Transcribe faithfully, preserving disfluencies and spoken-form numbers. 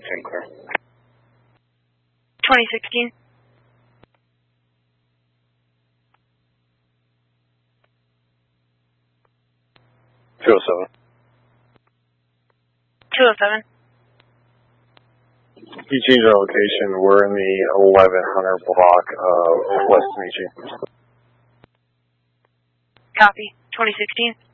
ten clear. twenty sixteen. two oh seven. two oh seven. You changed our location. We're in the eleven hundred block of West Michi. Copy. twenty sixteen.